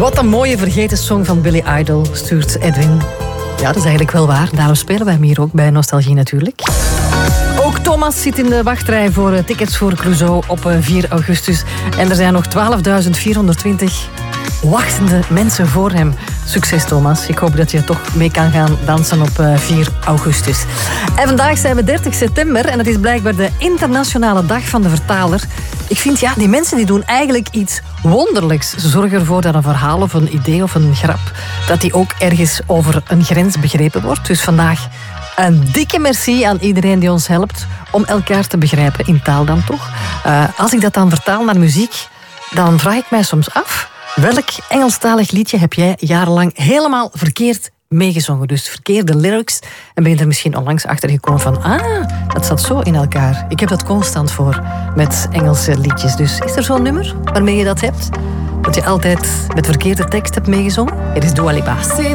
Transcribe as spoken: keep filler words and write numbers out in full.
Wat een mooie vergeten song van Billy Idol, stuurt Edwin. Ja, dat is eigenlijk wel waar. Daarom spelen wij hem hier ook bij Nostalgie natuurlijk. Ook Thomas zit in de wachtrij voor tickets voor Clouseau op vier augustus. En er zijn nog twaalfduizend vierhonderdtwintig wachtende mensen voor hem. Succes Thomas. Ik hoop dat je toch mee kan gaan dansen op vier augustus. En vandaag zijn we dertig september en het is blijkbaar de internationale dag van de vertaler. Ik vind, ja, die mensen die doen eigenlijk iets wonderlijks. Ze zorgen ervoor dat een verhaal of een idee of een grap, dat die ook ergens over een grens begrepen wordt. Dus vandaag een dikke merci aan iedereen die ons helpt om elkaar te begrijpen, in taal dan toch. Uh, als ik dat dan vertaal naar muziek, dan vraag ik mij soms af, welk Engelstalig liedje heb jij jarenlang helemaal verkeerd meegezongen? Dus verkeerde lyrics. En ben je er misschien onlangs achter gekomen van, ah, dat zat zo in elkaar. Ik heb dat constant voor met Engelse liedjes. Dus is er zo'n nummer waarmee je dat hebt? Dat je altijd met verkeerde tekst hebt meegezongen? Het is Dua Lipa.